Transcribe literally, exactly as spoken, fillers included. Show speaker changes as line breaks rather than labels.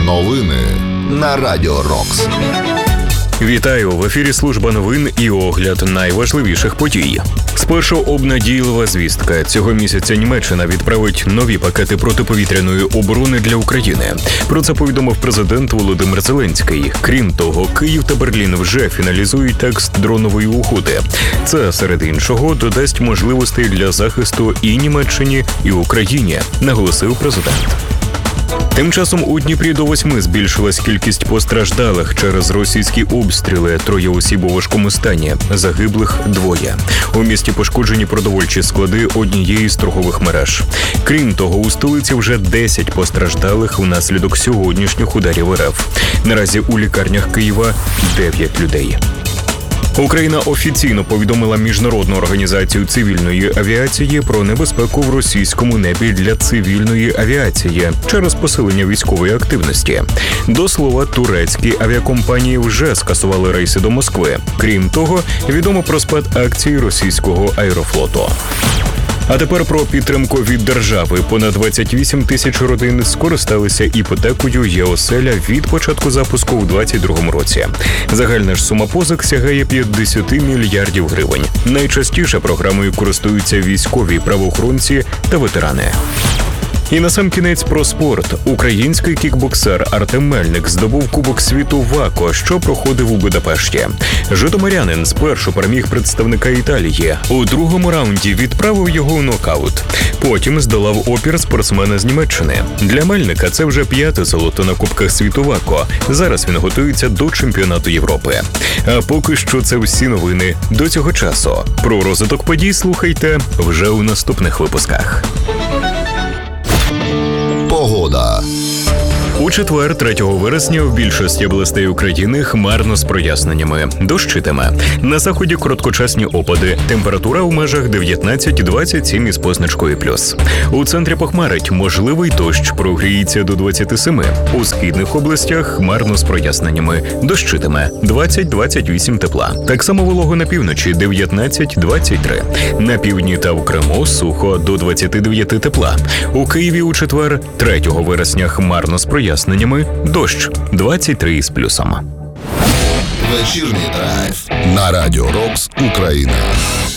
Новини на Радіо Рокс.
Вітаю! В ефірі служба новин і огляд найважливіших подій. Спершу обнадійлива звістка. Цього місяця Німеччина відправить нові пакети протиповітряної оборони для України. Про це повідомив президент Володимир Зеленський. Крім того, Київ та Берлін вже фіналізують текст дронової угоди. Це, серед іншого, додасть можливостей для захисту і Німеччині, і Україні, наголосив президент. Тим часом у Дніпрі до восьми збільшилась кількість постраждалих через російські обстріли. Троє осіб у важкому стані, загиблих двоє. У місті пошкоджені продовольчі склади однієї з торгових мереж. Крім того, у столиці вже десять постраждалих внаслідок сьогоднішніх ударів РФ. Наразі у лікарнях Києва дев'ять людей. Україна офіційно повідомила Міжнародну організацію цивільної авіації про небезпеку в російському небі для цивільної авіації через посилення військової активності. До слова, турецькі авіакомпанії вже скасували рейси до Москви. Крім того, відомо про спад акцій російського аерофлоту. А тепер про підтримку від держави. Понад двадцять вісім тисяч родин скористалися іпотекою «Є-оселя» від початку запуску у двадцять другому році. Загальна ж сума позик сягає п'ятдесят мільярдів гривень. Найчастіше програмою користуються військові, правоохоронці та ветерани. І насамкінець про спорт. Український кікбоксер Артем Мельник здобув Кубок світу ВАКО, що проходив у Будапешті. Житомирянин спершу переміг представника Італії. У другому раунді відправив його у нокаут. Потім здолав опір спортсмена з Німеччини. Для Мельника це вже п'яте золото на Кубках світу ВАКО. Зараз він готується до чемпіонату Європи. А поки що це всі новини до цього часу. Про розвиток подій слухайте вже у наступних випусках.
Погода.
У четвер, третього вересня, в більшості областей України хмарно з проясненнями. Дощитиме. На заході короткочасні опади. Температура у межах дев'ятнадцять двадцять сім із позначкою плюс. У центрі похмарить. Можливий дощ, прогріється до двадцять сім. У східних областях хмарно з проясненнями. Дощитиме. двадцять двадцять вісім тепла. Так само волого на півночі дев'ятнадцять двадцять три. На півдні та в Криму сухо до двадцять дев'ять тепла. У Києві у четвер, третього вересня хмарно з проясненнями. Дощ двадцять три із плюсом.
Вечірній драйв на Радіо Рокс Україна.